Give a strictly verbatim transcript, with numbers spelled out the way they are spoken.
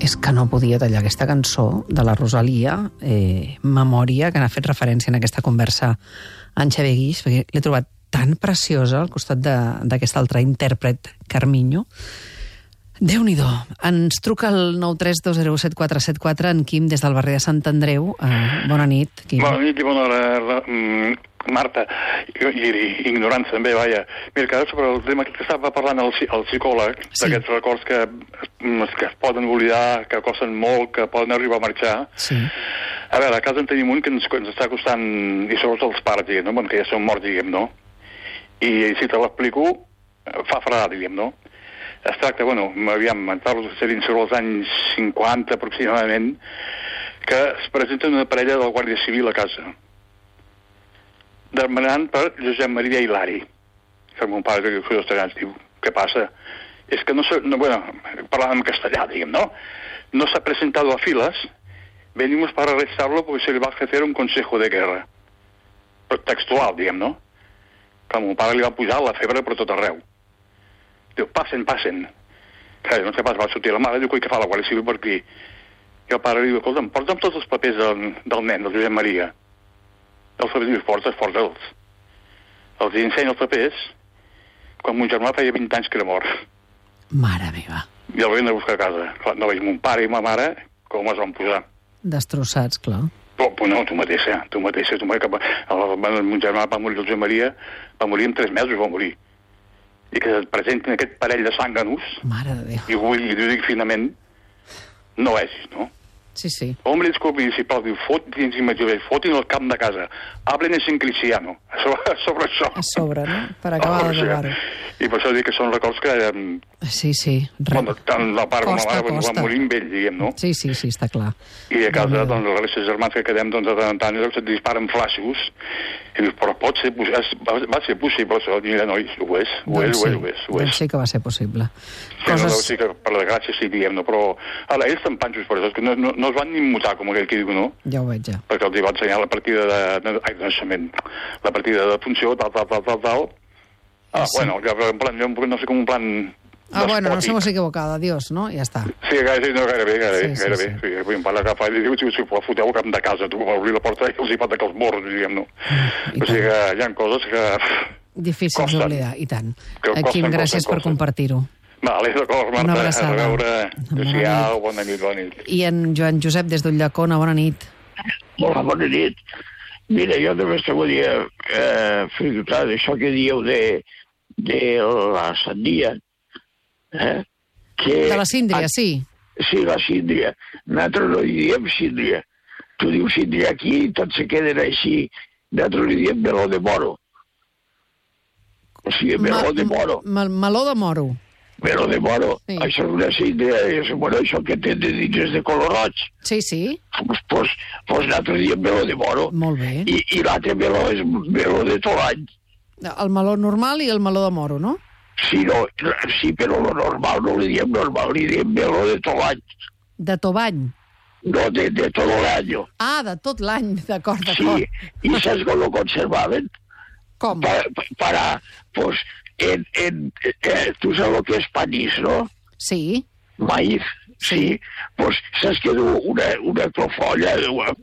és que no podia tallar aquesta cançó de la Rosalia, eh, Memòria, que n'ha fet referència en aquesta conversa en Xavier Guix, perquè l'he trobat tan preciosa al costat d'aquest altre intèrpret, Carminyo. Déu-n'hi-do. Ens truca el nou tres dos zero set quatre set quatre en Quim des del barri de Sant Andreu. Uh, bona nit, Quim. Bona nit i bona hora, Marta. I, i ignorants també, vaja. Mira, que sobre el tema que estava parlant el, el psicòleg, sí. D'aquests records que, que es poden oblidar, que costen molt, que poden arribar a marxar. Sí. A veure, a casa en tenim un que ens, ens està costant, i sobretot els pares, diguem, no? Bueno, que ja són morts, diguem, no? I si te l'explico, fa fredar, diguem, no? Es tracta, bueno, aviam, en parlo serien sobre els anys cinquanta aproximadament, que es presenta una parella del Guàrdia Civil a casa, demanant per Josep Maria Hilari. Que mon pare, que fos estranyat, diu, què passa? És que no se, no, bueno, parlant en castellà, diguem, ¿no? No se ha presentado a filas, venimos para arrestarlo porque se le va a ofrecer un consejo de guerra. Però textual, diguem, no? Que mon pare li va pujar la febre per tot arreu. Diu, passen, passen. Clar, no sé pas, va sortir la mare, diu, coi, què fa la Guàrdia Civil per aquí? I el pare li diu, escolta'm, porta'm tots els papers del, del nen, del Josep Maria. Els papers, diu, porta'ls, porta'ls. Els ensenya els papers, quan mon germà feia vint anys que era mort. Mare meva. I el venen a buscar a casa. Clar, no veig mon pare i ma mare com es van posar. Destrossats, clar. Però, però no, tu mateixa, tu mateixa, tu mateixa. El, el, mon germà va morir, el Josep Maria, va morir en tres mesos, va morir. I que et presentin aquest parell de zànganos, mare de Déu, i vull dir, dic finament, no vegis, no? Sí, sí. Hombre, el principal diu, fotin, fotin el camp de casa, hablen en cristiano, sobre, sobre això. A sobre, no? Per acabar de trobar-ho. I per això dic que són records que... Sí, sí. Bueno, tant la part com la mare, quan va morir amb ell, diguem, no? Sí, sí, sí, està clar. I a casa, doncs, els restes germans que quedem, doncs, de tant en tant, se't disparen flaixos, i dius, però pot ser, va ser possible, això, i mira, nois, ho és, ho és, ho és, ho és. Doncs sí que va ser possible. Sí, no, sí que per la gràcia sí, diguem, no, però ara, ells estan panxos per això, que no, no, no es van ni mutar, com aquell que diu, no? Ja ho veig, ja. Perquè els hi va ensenyar la partida de, de, ai, de naixement, la partida de funció, tal, tal, tal, tal, tal. Ah, sí. Bueno, en plan, jo no sé com un plan... Ah, bueno, nos hemos equivocado, adiós, no? I ja està. Sí, gairebé, no, gairebé, gairebé, sí, sí, gairebé. sí. Sí, sí. Em parla agafar i diu, si ho foteu al camp de casa, tu va obrir la porta i els hi pot que els morros, diguem, no? Mm, o sigui que hi ha coses que... Difícils d'oblidar, i tant. Que Quim, costen, gràcies costen, per costen. compartir-ho. Vale, d'acord, Marta. Una abraçada. A veure, adéu-siau, bona nit, bona nit. I en Joan Josep des d'Ulldecona, bona nit. Hola, bona nit. Mira, jo només te volia eh, fer notar d'això que dieu de, de la sandia, eh? Que, de la síndria, sí. Sí, la síndria. Nosaltres no hi diem síndria. Tu dius síndria aquí i tots se queden així. Nosaltres hi diem meló de moro. O sigui, meló Ma, de moro. Ma, meló de moro. Meló de moro. Sí. Això és una síndria, és, bueno, això que té de dins és de color roig. Sí, sí. Pues, pues, pues nosaltres diem meló de moro. Molt bé. I, i l'altre meló és meló de tot l'any. El meló normal i el meló de moro, no? Sí, no, sí, però lo normal no li diem normal, li diem meló de tot l'any. De tobany? No, de, de tot l'any. Ah, de tot l'any, d'acord, d'acord. Sí, i saps com lo conservaven? Com? Para, para pues, en, en, eh, tu saps el que és panís, no? Sí. Maíz, sí. sí. Pues saps que du una, una clofolla,